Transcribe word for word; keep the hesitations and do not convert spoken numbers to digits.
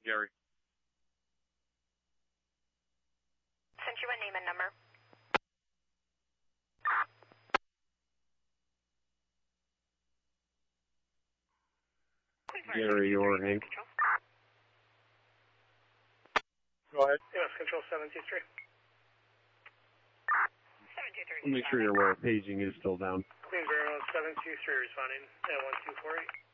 Gary. Sent you a name and number. Gary or Hank. Go ahead. Yes, control seven two three. Make sure you're aware paging is still down. Queen Zero seven two three responding at one two four eight.